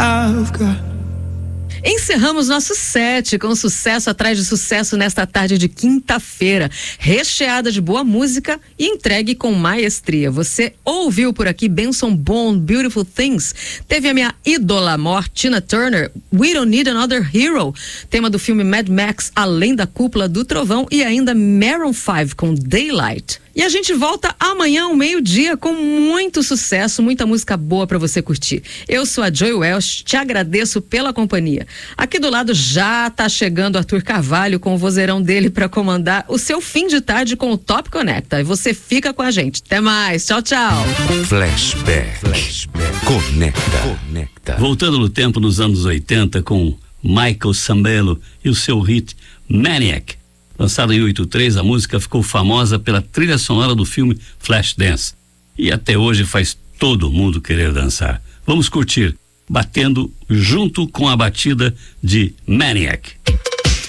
I've got. Encerramos nosso set com sucesso atrás de sucesso nesta tarde de quinta-feira, recheada de boa música e entregue com maestria. Você ouviu por aqui Benson Boone, Beautiful Things, teve a minha ídola mor, Tina Turner, We Don't Need Another Hero, tema do filme Mad Max, Além da Cúpula do Trovão, e ainda Maroon 5 com Daylight. E a gente volta amanhã ao meio-dia com muito sucesso, muita música boa pra você curtir. Eu sou a Joy Welch, te agradeço pela companhia. Aqui do lado já tá chegando Arthur Carvalho com o vozeirão dele pra comandar o seu fim de tarde com o Top Conecta. E você fica com a gente. Até mais. Tchau, tchau. Flashback. Conecta. Voltando no tempo nos anos 80 com Michael Sambello e o seu hit Maniac. Lançada em 83, a música ficou famosa pela trilha sonora do filme Flashdance. E até hoje faz todo mundo querer dançar. Vamos curtir, batendo junto com a batida de Maniac.